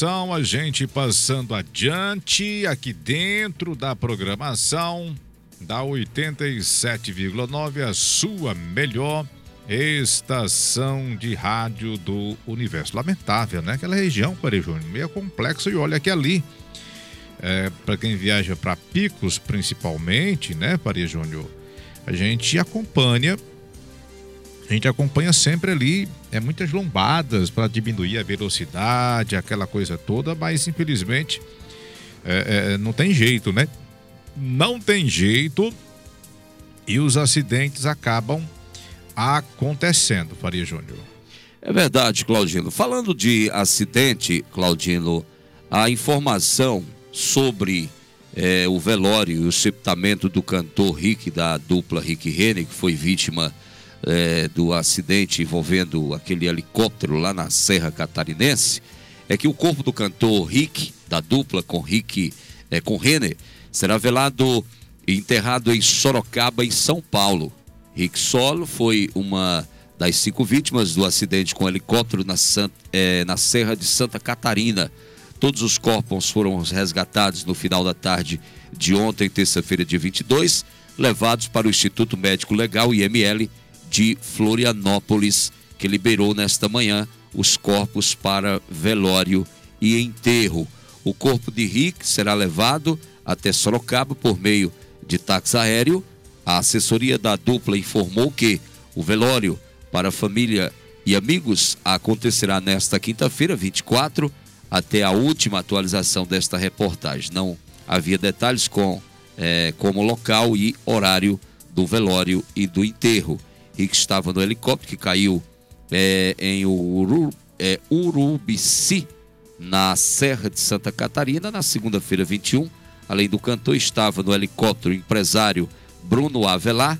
informação, a gente passando adiante aqui dentro da programação da 87,9, a sua melhor estação de rádio do universo. Lamentável, né? Aquela região, Faria Júnior, meio complexa. E olha que ali, para quem viaja para Picos principalmente, né, Faria Júnior, a gente acompanha sempre ali, muitas lombadas para diminuir a velocidade, aquela coisa toda, mas infelizmente não tem jeito, né? Não tem jeito e os acidentes acabam acontecendo, Faria Júnior. É verdade, Claudino. Falando de acidente, Claudino, a informação sobre o velório e o sepultamento do cantor Rick, da dupla Rick Renner, que foi vítima do acidente envolvendo aquele helicóptero lá na Serra Catarinense, é que o corpo do cantor Rick, da dupla com Renner, será velado e enterrado em Sorocaba, em São Paulo. Rick Solo foi uma das 5 vítimas do acidente com helicóptero na Serra de Santa Catarina. Todos os corpos foram resgatados no final da tarde de ontem, terça-feira, dia 22, levados para o Instituto Médico Legal, IML, de Florianópolis, que liberou nesta manhã os corpos para velório e enterro. O corpo de Rick será levado até Sorocaba por meio de táxi aéreo. A assessoria da dupla informou que o velório para a família e amigos acontecerá nesta quinta-feira, 24, até a última atualização desta reportagem. Não havia detalhes como local e horário do velório e do enterro. Rick estava no helicóptero que caiu em Urubici, na Serra de Santa Catarina, na segunda-feira 21. Além do cantor, estava no helicóptero o empresário Bruno Avelar,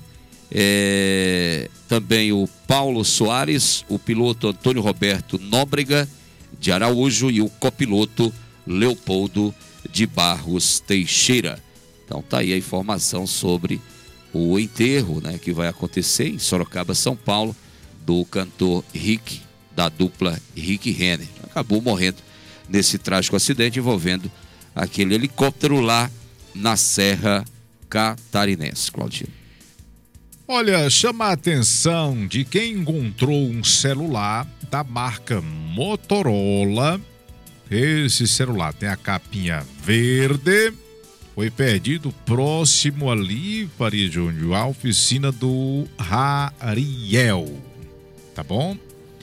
também o Paulo Soares, o piloto Antônio Roberto Nóbrega de Araújo e o copiloto Leopoldo de Barros Teixeira. Então tá aí a informação sobre o enterro, né, que vai acontecer em Sorocaba, São Paulo, do cantor Rick, da dupla Rick Renner. Acabou morrendo nesse trágico acidente envolvendo aquele helicóptero lá na Serra Catarinense, Claudinho. Olha, chama a atenção de quem encontrou um celular da marca Motorola. Esse celular tem a capinha verde. Foi perdido próximo ali, Faria Júnior, à oficina do Rariel. Tá bom?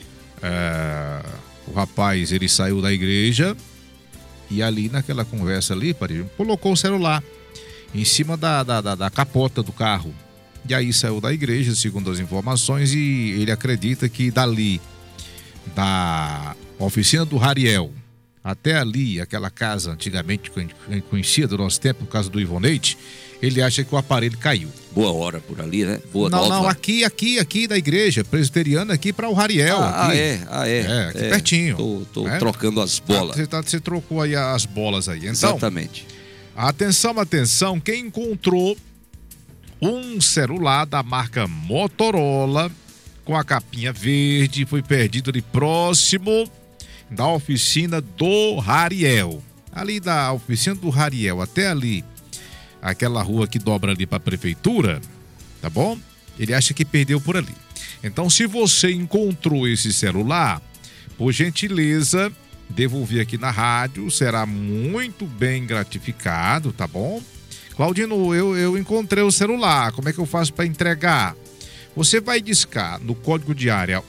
O rapaz, ele saiu da igreja e ali naquela conversa ali, Faria Júnior, colocou o celular em cima da capota do carro. E aí saiu da igreja, segundo as informações, e ele acredita que dali, da oficina do Rariel, até ali, aquela casa antigamente conhecida do nosso tempo, por causa do Ivoneide, ele acha que o aparelho caiu. Boa hora por ali, né? Boa não, nova. Não, aqui da igreja presbiteriana, aqui para o Rariel. Aqui pertinho. Tô trocando as bolas. Você trocou aí as bolas aí. Então, exatamente. Atenção, quem encontrou um celular da marca Motorola com a capinha verde, foi perdido ali próximo da oficina do Rariel. Ali da oficina do Rariel até ali, aquela rua que dobra ali para a prefeitura, tá bom? Ele acha que perdeu por ali. Então, se você encontrou esse celular, por gentileza, devolver aqui na rádio, será muito bem gratificado, tá bom? Claudino, eu encontrei o celular, como é que eu faço para entregar? Você vai discar no código de área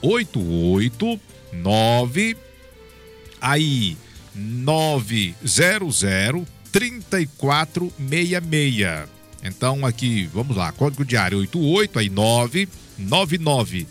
889 aí 900 3466. Então aqui, vamos lá, código de área 88 aí 99900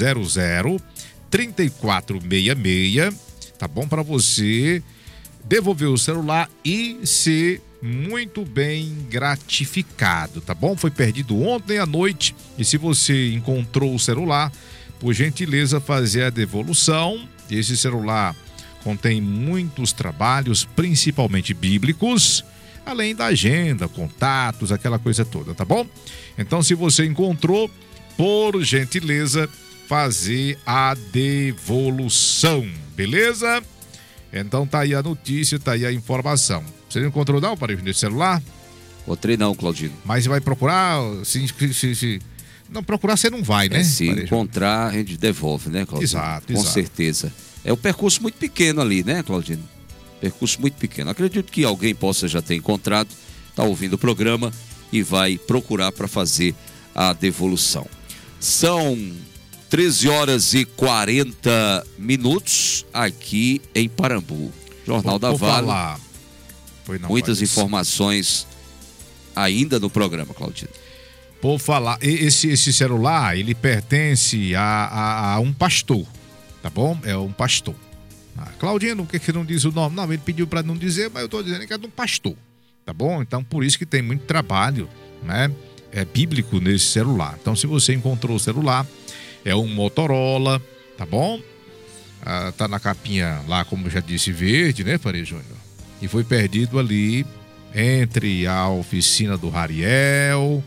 3466, tá bom? Para você devolver o celular e ser muito bem gratificado, tá bom? Foi perdido ontem à noite e se você encontrou o celular, por gentileza fazer a devolução. Esse celular contém muitos trabalhos, principalmente bíblicos, além da agenda, contatos, aquela coisa toda, tá bom? Então, se você encontrou, por gentileza, fazer a devolução, beleza? Então tá aí a notícia, tá aí a informação. Você não encontrou não, Faria Júnior, esse celular? Encontrei não, Claudino. Mas você vai procurar, não, procurar você não vai, né? Se encontrar, a gente devolve, né, Claudino? Exato, Com certeza. É um percurso muito pequeno ali, né, Claudino? Percurso muito pequeno. Acredito que alguém possa já ter encontrado, está ouvindo o programa e vai procurar para fazer a devolução. São 13 horas e 40 minutos aqui em Parambu. Jornal da Vale. Muitas informações ainda no programa, Claudino. Por falar, esse celular, ele pertence a um pastor, tá bom? É um pastor. Claudino, por que não diz o nome? Não, ele pediu para não dizer, mas eu tô dizendo que é de um pastor, tá bom? Então, por isso que tem muito trabalho, né? Bíblico nesse celular. Então, se você encontrou o celular, é um Motorola, tá bom? Tá na capinha lá, como eu já disse, verde, né, Faria Júnior? E foi perdido ali entre a oficina do Rariel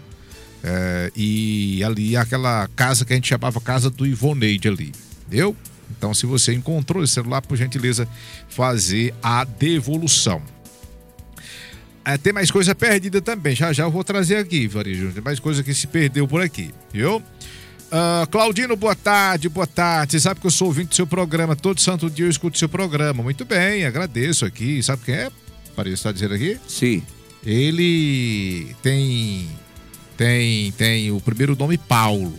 e ali aquela casa que a gente chamava casa do Ivoneide ali, entendeu? Então, se você encontrou esse celular, por gentileza, fazer a devolução. Tem mais coisa perdida também, já eu vou trazer aqui, Faria Júnior, tem mais coisa que se perdeu por aqui, viu? Claudino, boa tarde. Você sabe que eu sou ouvinte do seu programa, todo santo dia eu escuto seu programa. Muito bem, agradeço aqui. Sabe quem é? Faria, você está dizendo aqui? Sim. Ele tem o primeiro nome Paulo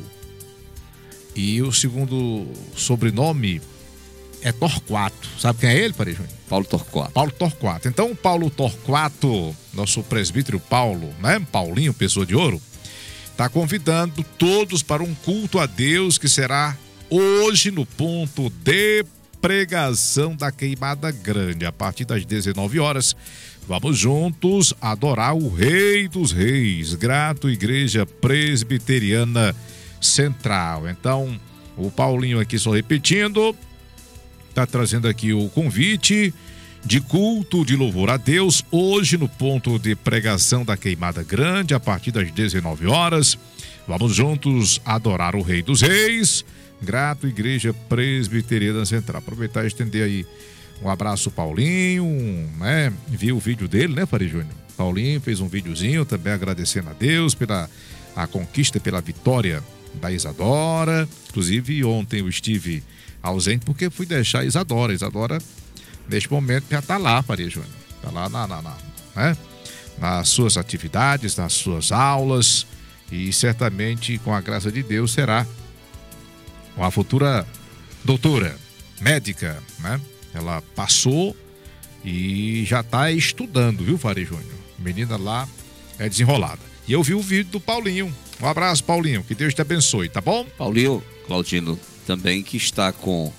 e o segundo sobrenome é Torquato. Sabe quem é ele, Faria Júnior? Paulo Torquato. Paulo Torquato. Então, o Paulo Torquato, nosso presbítero Paulo, né? Paulinho, pessoa de ouro, está convidando todos para um culto a Deus que será hoje no ponto de pregação da Queimada Grande. A partir das 19 horas, vamos juntos adorar o Rei dos Reis, Grato Igreja Presbiteriana Central. Então, o Paulinho aqui, só repetindo, está trazendo aqui o convite de culto de louvor a Deus, hoje no ponto de pregação da Queimada Grande, a partir das 19 horas. Vamos juntos adorar o Rei dos Reis, Grato Igreja Presbiteriana Central. Aproveitar e estender aí um abraço, Paulinho, né? Viu o vídeo dele, né, Faria Júnior? Paulinho fez um videozinho também agradecendo a Deus pela a conquista, pela vitória da Isadora. Inclusive, ontem eu estive ausente porque fui deixar a Isadora. Isadora, neste momento, já está lá, Faria Júnior. Está lá né? Nas suas atividades, nas suas aulas, e certamente, com a graça de Deus, será uma futura doutora, médica, né? Ela passou e já está estudando, viu, Faria Júnior? Menina lá é desenrolada. E eu vi o vídeo do Paulinho. Um abraço, Paulinho, que Deus te abençoe, tá bom? Paulinho, Claudino, também que está com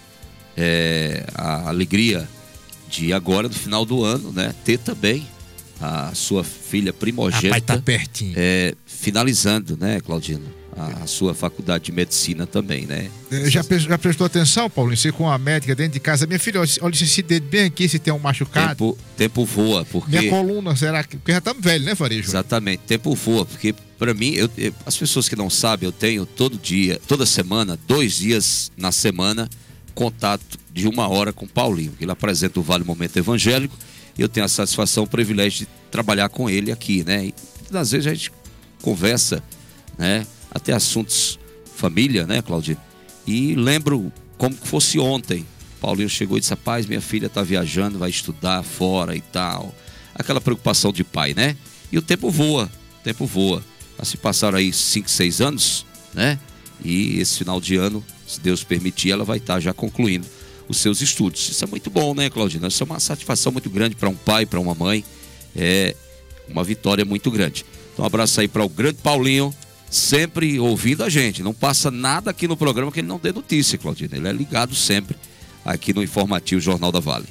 a alegria de agora, no final do ano, né, ter também a sua filha primogênita. Rapaz, tá pertinho. Finalizando, né, Claudino, a sua faculdade de medicina também, né? Já prestou atenção, Paulinho? Você com a médica dentro de casa, minha filha, olha esse dedo bem aqui, se tem um machucado. Tempo voa, porque... Minha coluna, será que... Porque já estamos velhos, né, Faria Júnior? Exatamente, tempo voa, porque para mim, as pessoas que não sabem, eu tenho todo dia, toda semana, 2 dias na semana, contato de 1 hora com o Paulinho. Ele apresenta o Vale Momento Evangélico e eu tenho a satisfação, o privilégio de trabalhar com ele aqui, né? E às vezes a gente conversa, né? Até assuntos família, né, Claudinho? E lembro como que fosse ontem. Paulinho chegou e disse: rapaz, minha filha está viajando, vai estudar fora e tal. Aquela preocupação de pai, né? E o tempo voa, Já se passaram aí 5, 6 anos, né? E esse final de ano, se Deus permitir, ela vai estar já concluindo os seus estudos. Isso é muito bom, né, Claudinho? Isso é uma satisfação muito grande para um pai, para uma mãe. É uma vitória muito grande. Então, um abraço aí para o grande Paulinho, sempre ouvindo a gente. Não passa nada aqui no programa que ele não dê notícia, Claudinho. Ele é ligado sempre aqui no informativo Jornal da Vale.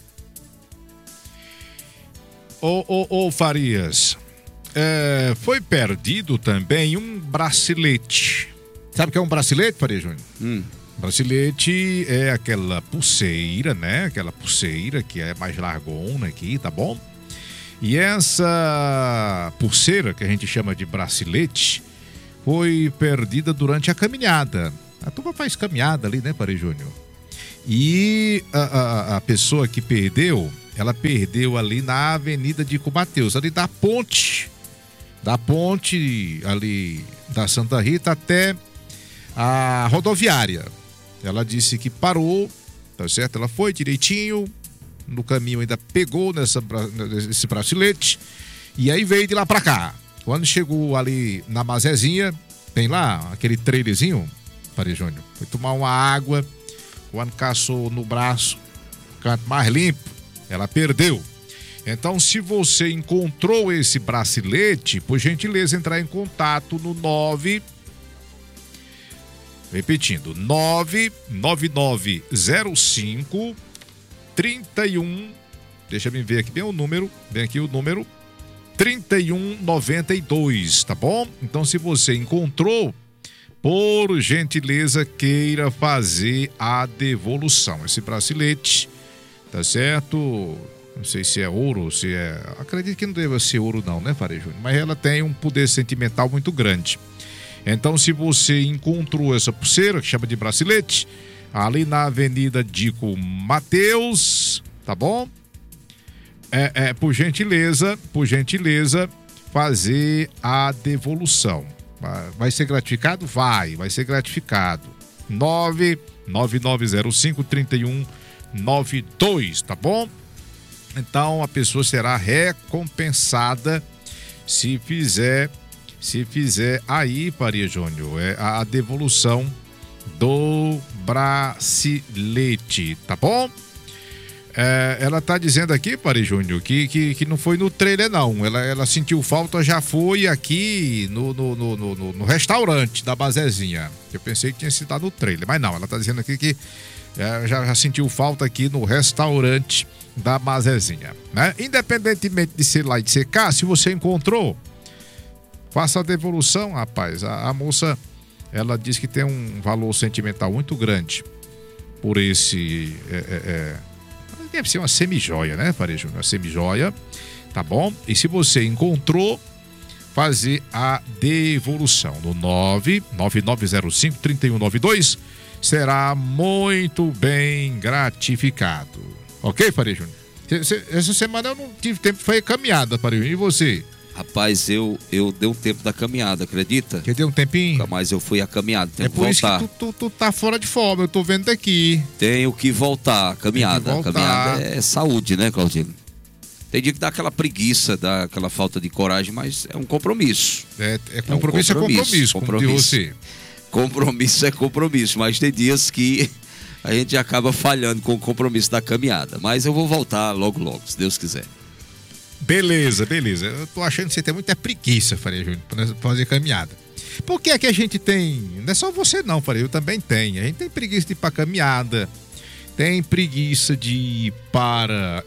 Ô Farias, foi perdido também um bracelete. Sabe o que é um bracelete, Faria Júnior? Bracelete é aquela pulseira, né? Aquela pulseira que é mais largona aqui, tá bom? E essa pulseira, que a gente chama de bracelete, foi perdida durante a caminhada. A turma faz caminhada ali, né, Faria Júnior? E a pessoa que perdeu, ela perdeu ali na Avenida de Cubateus, ali da ponte ali da Santa Rita até a rodoviária. Ela disse que parou, tá certo? Ela foi direitinho, no caminho ainda pegou nesse bracelete e aí veio de lá pra cá. Quando chegou ali na Mazezinha, tem lá aquele trailerzinho, Faria Júnior, foi tomar uma água, quando caçou no braço, canto mais limpo, ela perdeu. Então, se você encontrou esse bracelete, por gentileza, entrar em contato no 99905 31, deixa eu ver aqui bem o número, 3192, tá bom? Então, se você encontrou, por gentileza, queira fazer a devolução. Esse bracelete, tá certo? Não sei se é ouro, se é... Acredito que não deve ser ouro não, né, Faria Júnior? Mas ela tem um poder sentimental muito grande. Então, se você encontrou essa pulseira, que chama de bracelete, ali na Avenida Dico Mateus, tá bom? Por gentileza, fazer a devolução. Vai ser gratificado? Vai ser gratificado. 99905-3192, tá bom? Então a pessoa será recompensada se fizer aí, Faria Júnior, a devolução do bracelete, tá bom? Ela tá dizendo aqui, Faria Júnior, que não foi no trailer não, ela sentiu falta, já foi aqui no restaurante da Bazezinha. Eu pensei que tinha sido lá no trailer, mas não, ela tá dizendo aqui que já sentiu falta aqui no restaurante da Bazezinha, né? Independentemente de ser lá e de ser cá, se você encontrou, faça a devolução, rapaz. A moça, ela diz que tem um valor sentimental muito grande por esse... deve ser uma semijoia, né, Faria Júnior? Uma semijoia, tá bom? E se você encontrou, fazer a devolução no 99905-3192, será muito bem gratificado. Ok, Faria Júnior? Essa semana eu não tive tempo, foi caminhada, Faria Júnior. E você? Rapaz, eu dei um tempo da caminhada, acredita? Que deu um tempinho? Mas eu fui a caminhada, tenho que por voltar. Isso que tu tá fora de forma, eu tô vendo daqui. Tenho que voltar, caminhada. Tem que voltar. Caminhada é saúde, né, Claudinho? Tem dia que dá aquela preguiça, dá aquela falta de coragem, mas é um compromisso. Compromisso, como diz você. Compromisso é compromisso, mas tem dias que a gente acaba falhando com o compromisso da caminhada. Mas eu vou voltar logo, se Deus quiser. Beleza. Eu tô achando que você tem muita preguiça, Faria Júnior, pra fazer caminhada. Por que é que a gente tem... Não é só você não, Faria, eu também tenho. A gente tem preguiça de ir pra caminhada, tem preguiça de ir para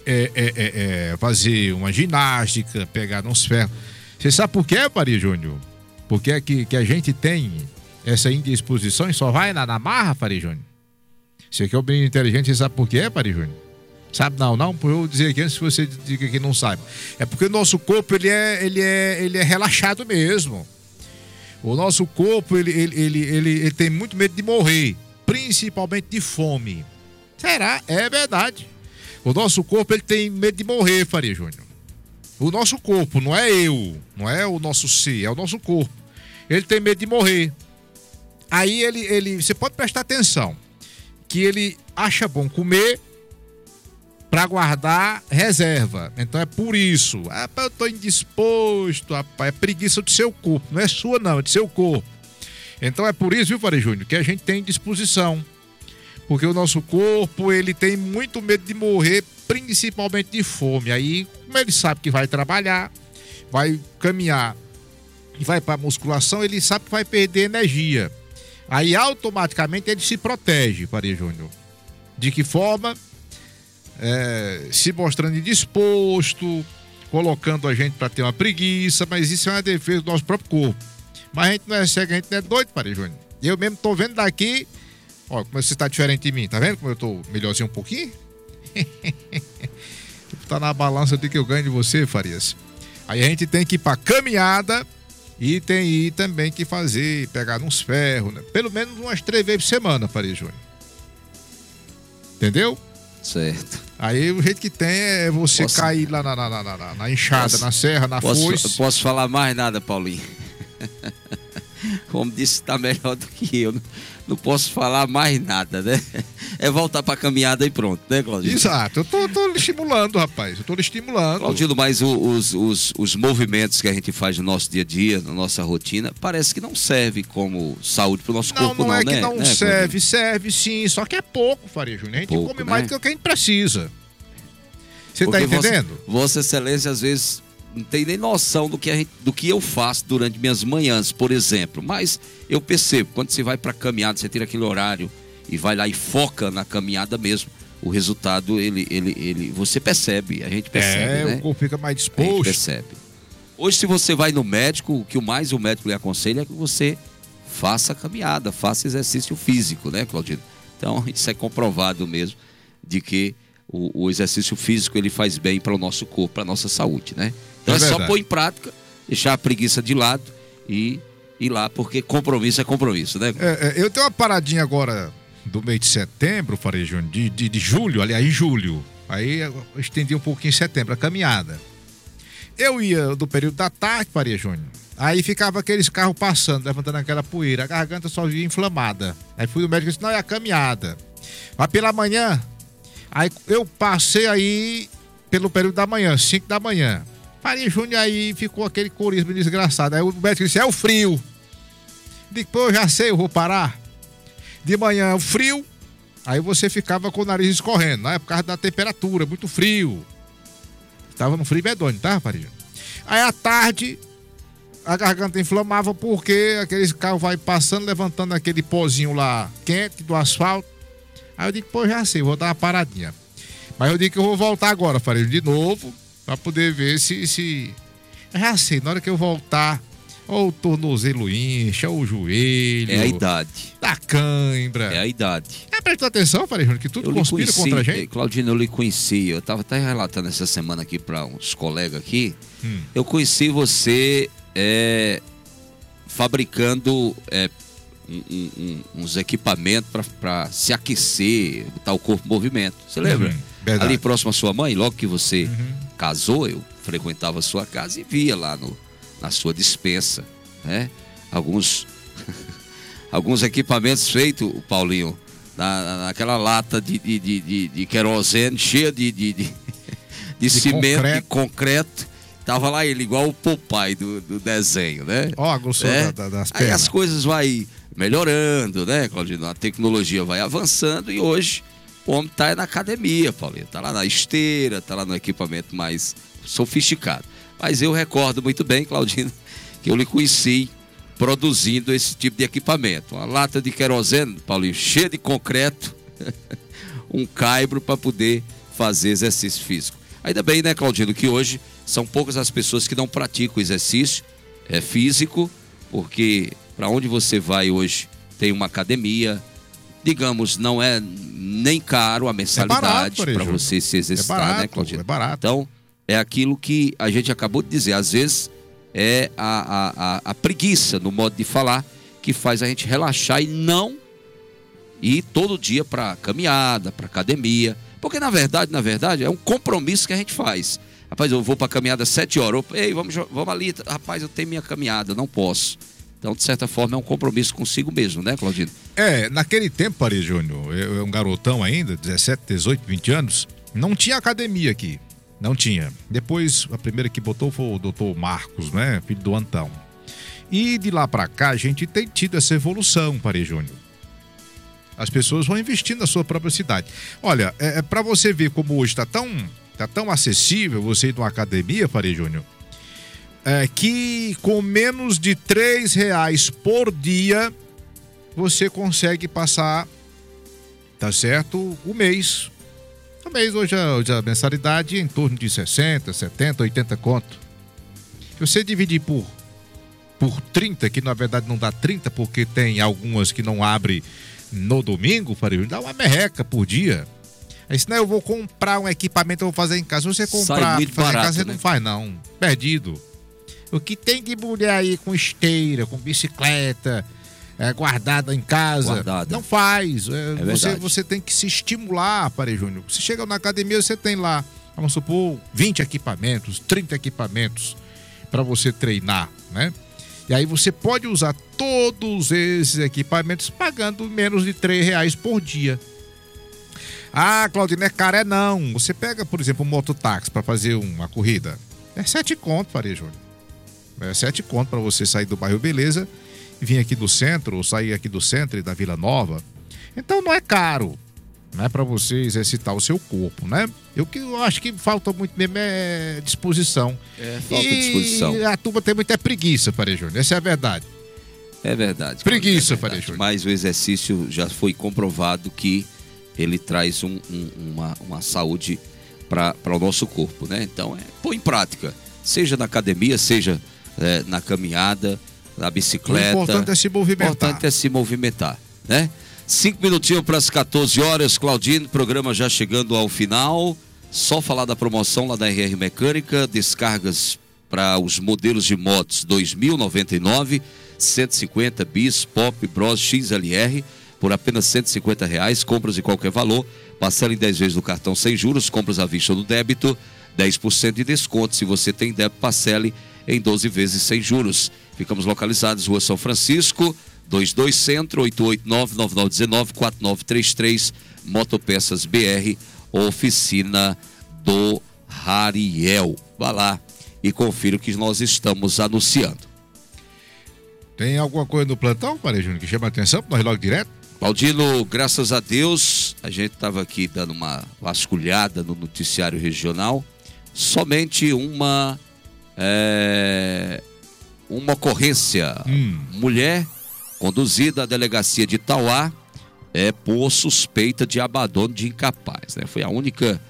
fazer uma ginástica, pegar uns ferros. Você sabe por quê, Faria Júnior? Por que é que a gente tem essa indisposição e só vai na marra, Faria Júnior? Você que é bem inteligente, você sabe por quê, Faria Júnior? Sabe não? Por eu dizer aqui antes que você diga que não sabe. É porque o nosso corpo, ele é relaxado mesmo. O nosso corpo, ele tem muito medo de morrer, principalmente de fome. Será? É verdade. O nosso corpo, ele tem medo de morrer, Faria Júnior. O nosso corpo, não é eu, não é o nosso ser, é o nosso corpo. Ele tem medo de morrer. Aí você pode prestar atenção, que ele acha bom comer para guardar reserva. Então é por isso. Eu tô indisposto, rapaz. É preguiça do seu corpo. Não é sua, não. É do seu corpo. Então é por isso, viu, Faria Júnior, que a gente tem disposição. Porque o nosso corpo, ele tem muito medo de morrer, principalmente de fome. Aí, como ele sabe que vai trabalhar, vai caminhar e vai para musculação, ele sabe que vai perder energia. Aí, automaticamente, ele se protege, Faria Júnior. De que forma? Se mostrando indisposto, colocando a gente para ter uma preguiça, mas isso é uma defesa do nosso próprio corpo. Mas a gente não é cego, a gente não é doido, Faria Júnior. Eu mesmo tô vendo daqui, ó, como você tá diferente de mim, tá vendo como eu tô melhorzinho um pouquinho? Tá na balança de que eu ganho de você, Farias. Aí a gente tem que ir pra caminhada e tem também que pegar uns ferros, né? Pelo menos umas 3 vezes por semana, Faria Júnior. Entendeu? Certo. Aí o jeito que tem é você cair lá na enxada, na serra, na foice. Posso falar mais nada, Paulinho? Como disse, está melhor do que eu. Não posso falar mais nada, né? É voltar para a caminhada e pronto, né, Claudino? Exato, eu tô lhe estimulando, rapaz. Eu tô lhe estimulando. Claudino, mas os movimentos que a gente faz no nosso dia a dia, na nossa rotina, parece que não serve como saúde para o nosso corpo, não, não é né? que não serve, serve sim, só que é pouco, Faria Júnior. A gente pouco, come mais do que a gente precisa. Você tá Porque entendendo? Vossa Excelência, às vezes, não tem nem noção do que eu faço durante minhas manhãs, por exemplo. Mas eu percebo, quando você vai para caminhada, você tira aquele horário e vai lá e foca na caminhada mesmo, o resultado, você percebe, a gente percebe, né? O corpo fica mais A gente disposto. percebe. Hoje, se você vai no médico, o que mais o médico lhe aconselha é que você faça caminhada, faça exercício físico, né, Claudino? Então, isso é comprovado mesmo, de que o exercício físico, ele faz bem para o nosso corpo, para a nossa saúde, né? Então é só pôr em prática, deixar a preguiça de lado e ir lá, porque compromisso é compromisso, né? Eu tenho uma paradinha agora do mês de setembro, Faria Júnior, de julho, aliás, em julho. Aí eu estendi um pouquinho em setembro, a caminhada. Eu ia do período da tarde, Faria Júnior. Aí ficava aqueles carros passando, levantando aquela poeira. A garganta só via inflamada. Aí fui no médico e disse, não, é a caminhada. Mas pela manhã, aí eu passei aí pelo período da manhã, 5 da manhã. Faria Júnior, aí ficou aquele corismo desgraçado. Aí o médico disse, é o frio. Depois eu já sei, eu vou parar. De manhã o frio, aí você ficava com o nariz escorrendo, né? Por causa da temperatura, muito frio. Estava no frio medonho, tá, Faria? Aí à tarde, a garganta inflamava porque aqueles carros vai passando, levantando aquele pozinho lá quente do asfalto. Aí eu digo, pô, já sei, vou dar uma paradinha. Mas eu digo que eu vou voltar agora, Faria, de novo, pra poder ver se... Já sei, na hora que eu voltar, ou o tornozelo incha, ou o joelho... É a idade. Da cãibra. É a idade. Prestou atenção, Faria Júnior, que tudo conspira contra a gente? Claudino, eu lhe conheci, eu estava até relatando essa semana aqui para uns colegas aqui. Eu conheci você fabricando uns equipamentos para se aquecer, botar o corpo em movimento. Você lembra? Ali próximo à sua mãe, logo que você casou, eu frequentava a sua casa e via lá na sua despensa, né? Alguns equipamentos feitos, Paulinho, naquela lata de querosene cheia de cimento, de concreto. Tava lá ele, igual o Popeye do desenho, né? Ó, gostou das pernas. Aí as coisas vai melhorando, né, Claudino? A tecnologia vai avançando e hoje o homem tá na academia, Paulinho. Tá lá na esteira, tá lá no equipamento mais sofisticado. Mas eu recordo muito bem, Claudino, que eu lhe conheci produzindo esse tipo de equipamento. Uma lata de querosene, Paulinho, cheia de concreto, um caibro para poder fazer exercício físico. Ainda bem, né, Claudino, que hoje são poucas as pessoas que não praticam exercício físico, porque para onde você vai hoje tem uma academia, digamos, não é nem caro a mensalidade para você se exercitar, barato, né, Claudino? É barato. Então, é aquilo que a gente acabou de dizer, às vezes é a preguiça no modo de falar que faz a gente relaxar e não ir todo dia para caminhada, para academia, porque na verdade é um compromisso que a gente faz. Rapaz, eu vou para caminhada às 7 horas, ei, vamos ali, rapaz, eu tenho minha caminhada, não posso. Então, de certa forma, é um compromisso consigo mesmo, né, Claudino? Naquele tempo, Faria Júnior, eu um garotão ainda, 17, 18, 20 anos, não tinha academia aqui. Não tinha. Depois, a primeira que botou foi o doutor Marcos, né? Filho do Antão. E de lá pra cá, a gente tem tido essa evolução, Faria Júnior. As pessoas vão investindo na sua própria cidade. Olha, pra você ver como hoje tá tão acessível você ir numa academia, Faria Júnior, que com menos de R$3 por dia, você consegue passar, tá certo, o mês. No mês, hoje a mensalidade é em torno de 60, 70, 80 conto. Se você dividir por 30, que na verdade não dá 30, porque tem algumas que não abrem no domingo, dá uma merreca por dia. Aí senão eu vou comprar um equipamento, eu vou fazer em casa. Se você comprar pra fazer em casa, você não faz não. Perdido. O que tem de mulher aí com esteira, com bicicleta, guardada em casa. Guardada. Não faz. Verdade. Você tem que se estimular, Pare Júnior. Você chega na academia, você tem lá, vamos supor, 20 equipamentos, 30 equipamentos para você treinar, né? E aí você pode usar todos esses equipamentos pagando menos de R$3 por dia. Ah, Claudinho, é caro? Não. Você pega, por exemplo, um mototáxi para fazer uma corrida. É 7 conto, Pare Júnior. É 7 conto para você sair do bairro Beleza e vir aqui do centro, ou sair aqui do centro e da Vila Nova. Então não é caro, né, para você exercitar o seu corpo, né? Eu acho que falta muito mesmo é disposição. Falta disposição. E a turma tem muita preguiça, Pare Júnior. Essa é a verdade. É verdade. Preguiça, Pare Júnior. Mas o exercício já foi comprovado que ele traz uma saúde para o nosso corpo, né? Então, põe em prática. Seja na academia, seja na caminhada, na bicicleta. O importante é se movimentar. O importante é se movimentar, né? 5 minutinhos para as 14 horas, Claudinho, programa já chegando ao final. Só falar da promoção lá da RR Mecânica, descargas para os modelos de motos 2099, 150 Bis, Pop, Bros, XLR, por apenas R$150, compras de qualquer valor, parcela em 10 vezes no cartão sem juros, compras à vista no débito, 10% de desconto. Se você tem débito, parcele em 12 vezes sem juros. Ficamos localizados Rua São Francisco, 22 Centro, 889-9919-4933, Motopeças BR, oficina do Rariel. Vá lá e confira o que nós estamos anunciando. Tem alguma coisa no plantão, Pare Júnior, que chama a atenção para nós logo direto? Claudino, graças a Deus, a gente estava aqui dando uma vasculhada no noticiário regional. Somente uma ocorrência. Mulher conduzida à delegacia de Itauá por suspeita de abandono de incapaz, né? Foi a única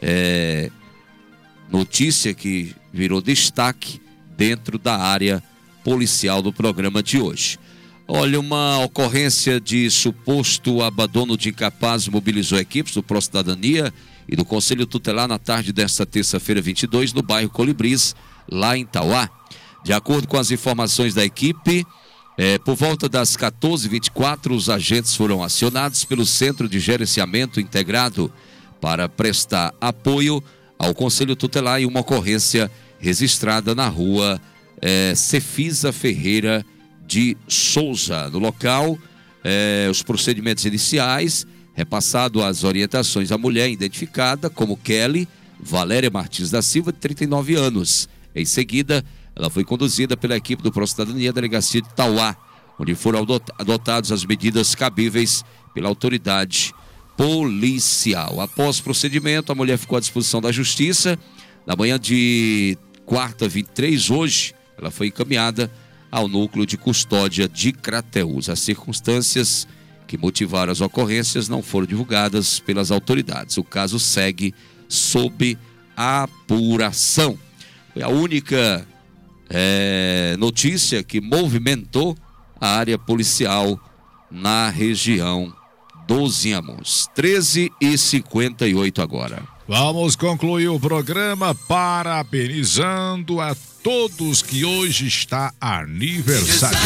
notícia que virou destaque dentro da área policial do programa de hoje. Olha, uma ocorrência de suposto abandono de incapaz mobilizou equipes do Pró-Cidadania e do Conselho Tutelar na tarde desta terça-feira 22, no bairro Colibris, lá em Itauá. De acordo com as informações da equipe, por volta das 14h24, os agentes foram acionados pelo Centro de Gerenciamento Integrado para prestar apoio ao Conselho Tutelar em uma ocorrência registrada na rua Cefisa Ferreira de Souza. No local, os procedimentos iniciais, repassado as orientações à mulher identificada como Kelly Valéria Martins da Silva, de 39 anos. Em seguida, ela foi conduzida pela equipe do Pró-Cidadania à delegacia de Itauá, onde foram adotadas as medidas cabíveis pela autoridade policial. Após o procedimento, a mulher ficou à disposição da Justiça. Na manhã de quarta, 23, hoje, ela foi encaminhada ao núcleo de custódia de Crateús. As circunstâncias que motivaram as ocorrências não foram divulgadas pelas autoridades. O caso segue sob apuração. Foi a única notícia que movimentou a área policial na região dos Inhamuns. 13h58 agora. Vamos concluir o programa parabenizando a todos que hoje está aniversário.